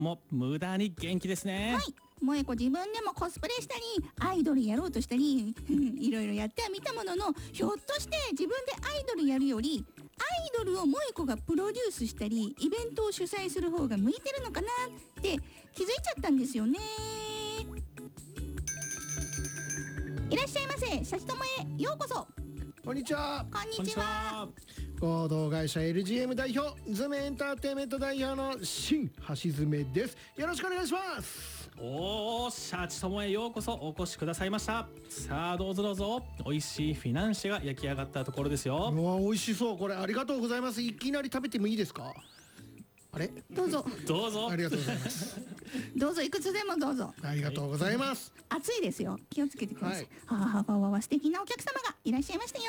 も無駄に元気ですね。 はい、萌子自分でもコスプレしたりアイドルやろうとしたりいろいろやってはみたものの、ひょっとして自分でアイドルやるよりアイドルを萌子がプロデュースしたりイベントを主催する方が向いてるのかなって気づいちゃったんですよね。いらっしゃいませ、シャチトモへようこそ。 こんにちは。 こんにちは。 合同会社 LGM 代表、ズメエンターテイメント代表の新橋爪です。よろしくお願いします。 おー、シャチ友へようこそお越しくださいました。さあどうぞどうぞ。美味しいフィナンシェが焼き上がったところですよ。 うわ、美味しそう。これありがとうございます。いきなり食べてもいいですか？あれ、 どうぞどうぞ。 ありがとうございますどうぞ、いくつでもどうぞ。 ありがとうございます。 暑いですよ、気をつけてください。 はい、 わ素敵なお客様がいらっしゃいましたよ。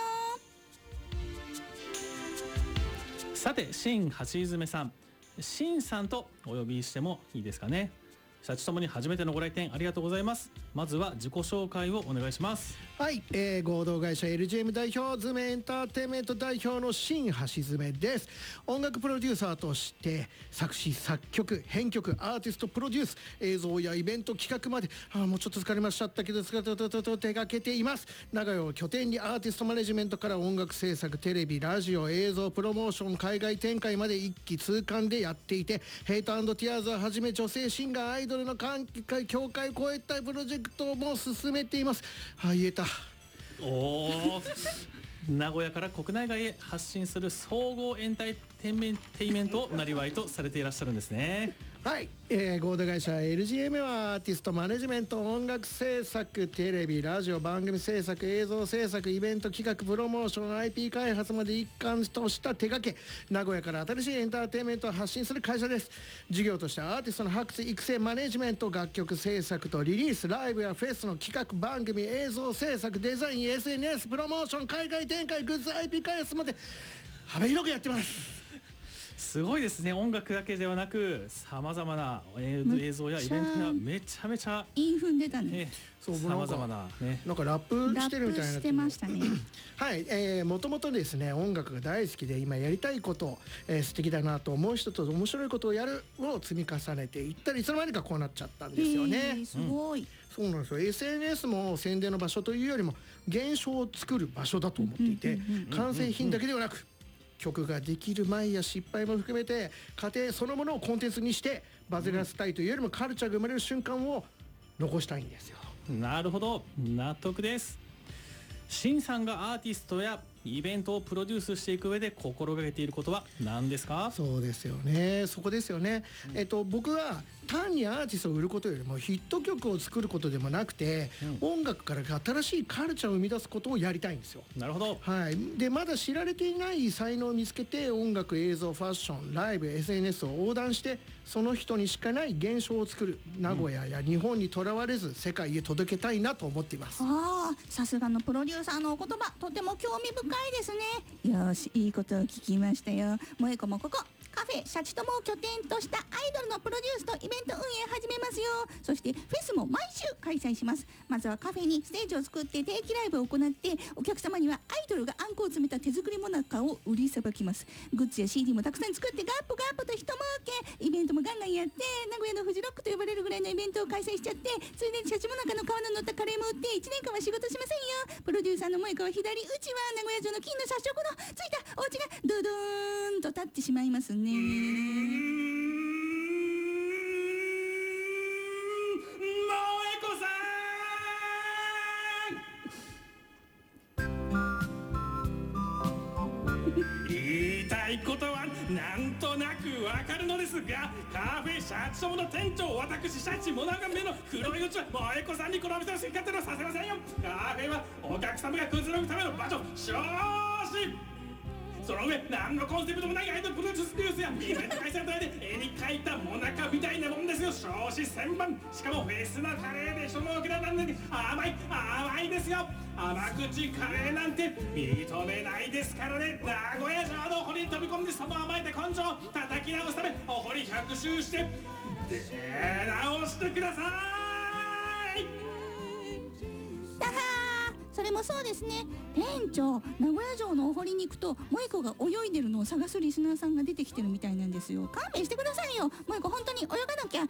さて新橋爪さん、新さんとお呼びしてもいいですかね。シャチともに初めてのご来店ありがとうございます。まずは自己紹介をお願いします。 はい、合同会社 LGM 代表、ズメエンターテイメント代表の新橋爪です。音楽プロデューサーとして作詞作曲編曲アーティストプロデュース、映像やイベント企画までもうちょっと疲れましちゃったけど手掛けています。名古屋を拠点にアーティストマネジメントから音楽制作、テレビラジオ映像プロモーション、海外展開まで一気通貫でやっていて、ヘイト&ティアーズをはじめ女性シンガーアイドルの歓喜会協会を超えたいプロジェクトも進めています。言えた。 おー名古屋から国内外へ発信する総合エンターテイメントをなりわいとされていらっしゃるんですね。 はい、合同会社 LGM はアーティストマネジメント、音楽制作、テレビラジオ番組制作、映像制作、イベント企画プロモーション、 IP 開発まで一貫とした手掛け、名古屋から新しいエンターテインメントを発信する会社です。事業としてアーティストの発掘育成マネジメント、楽曲制作とリリース、ライブやフェスの企画番組、映像制作、デザイン、 SNS プロモーション、海外展開、グッズ、 IP 開発まで幅広くやってます。 すごいですね。音楽だけではなくさまざまな映像やイベントがめちゃめちゃインフン出たね。 そう、 さまざまなね、 なんかラップしてるみたいな。 してましたねはい、もともとですね、音楽が大好きで今やりたいこと、素敵だなと思う人と面白いことをやるを積み重ねていったり、いつの間にかこうなっちゃったんですよね。 すごい、 そうなんですよ。 SNS も宣伝の場所というよりも現象を作る場所だと思っていて、完成品だけではなく曲ができる前や失敗も含めて過程そのものをコンテンツにしてバズらせたいというよりもカルチャーが生まれる瞬間を残したいんですよ。 なるほど、納得です。シンさんがアーティストやイベントをプロデュースしていく上で心がけていることは何ですか？ そうですよね、そこですよね。僕は単にアーティストを売ることよりもヒット曲を作ることでもなくて、音楽から新しいカルチャーを生み出すことをやりたいんですよ。 なるほど。 はい、でまだ知られていない才能を見つけて、音楽、映像、ファッション、ライブ、 SNS を横断してその人にしかない現象を作る。名古屋や日本にとらわれず世界へ届けたいなと思っています。 さすがのプロデューサーのお言葉、とても興味深いですね。よし、いいことを聞きましたよ。萌子もここカフェシャチトモを拠点としたアイドルのプロデュースとイベント運営始めますよ。そしてフェスも毎週開催します。まずはカフェにステージを作って定期ライブを行って、お客様にはアイドルがあんこを詰めた手作りもなかを売りさばきます。グッズや CD もたくさん作ってガッポと人儲け、イベントもガンガンやって、名古屋のフジロックと呼ばれるぐらいのイベントを開催しちゃって、ついでにシャチモナカの皮の乗ったカレーも売って1年間は仕事しませんよ。プロデューサーの萌子は左、うちは名古屋城の金の社食のついたお家がドドーンと立ってしまいますね。 萌子さん言いたいことはなんとなくわかるのですが、カフェシャチトモの店長、私シャチモナカ目の黒いうちは萌子さんにこのお店の好き勝手はさせませんよ。カフェはお客様がくつろぐための場所、少子その上何のコンセプトもないアイドルプロデュースやイベント開催のためで絵に描いたモナカみたいなもんですよ。少子千万、しかもフェスなカレーで人のオケラなんで甘いですよ。甘口カレーなんて認めないですからね。名古屋城のお堀に飛び込んでその甘えた根性を叩き直すためお堀100周して出直してください。 それもそうですね。店長、名古屋城のお堀に行くと萌子が泳いでるのを探すリスナーさんが出てきてるみたいなんですよ。勘弁してくださいよ。萌子本当に泳がなきゃ